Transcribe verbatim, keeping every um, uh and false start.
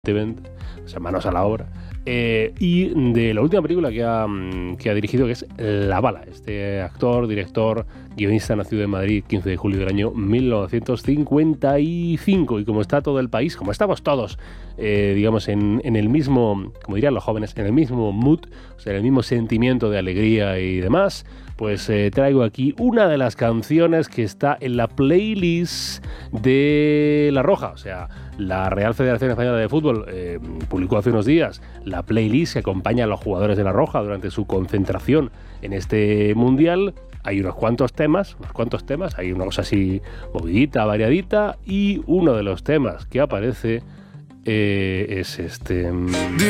o sea, manos a la obra, eh, y de la última película que ha, que ha dirigido, que es La Bala, este actor, director, guionista nacido en Madrid quince de julio del año mil novecientos cincuenta y cinco, y como está todo el país, como estamos todos, eh, digamos, en, en el mismo, como dirían los jóvenes, en el mismo mood, o sea, en el mismo sentimiento de alegría y demás, pues eh, traigo aquí una de las canciones que está en la playlist de La Roja. O sea, la Real Federación Española de Fútbol eh, publicó hace unos días la playlist que acompaña a los jugadores de La Roja durante su concentración en este Mundial. Hay unos cuantos temas, unos cuantos temas, hay una cosa así movidita, variadita, y uno de los temas que aparece eh, es este...